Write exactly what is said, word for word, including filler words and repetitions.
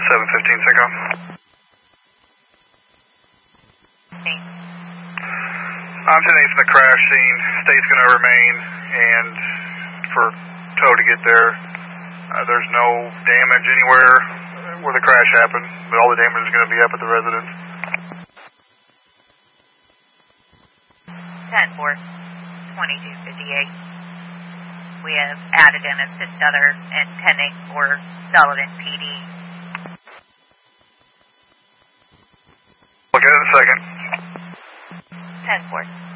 seven fifteen Cinco. I'm ten eight from the crash scene. State's going to remain, and for tow to get there. Uh, there's no damage anywhere where the crash happened, but all the damage is going to be up at the residence. ten four, twenty-two fifty-eight. We have added an assist other and pending for Sullivan P D. Look at it in a second. ten four.